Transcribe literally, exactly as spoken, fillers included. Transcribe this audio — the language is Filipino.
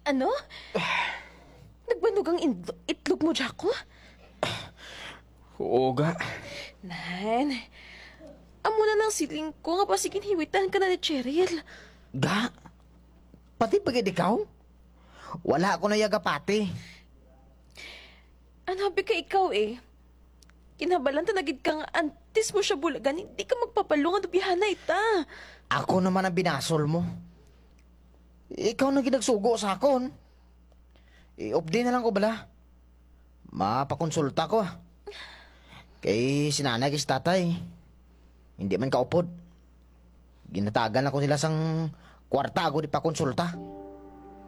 Ano? Nagbanog ang indlo- itlog mo, Jaco? Oo ga. Nan, amo na lang siling ko nga pasigin hiwitan ka na ni Cheryl. Ga? Pati pagid ikaw? Wala ako na yaga pati. Ano habi ka ikaw eh? Kinabalan ta nagid kang antis mo siya bulagan, hindi ka magpapalungan na bihana ita. Ako naman ang binasol mo. Ikaw na ginagsugo sa akon. I-update na lang ko bala. Mapakonsulta ko ah. Kay sinanay kay si tatay. Hindi man kaupod. Ginatagan ako nila sang kwarta ako di pa konsulta.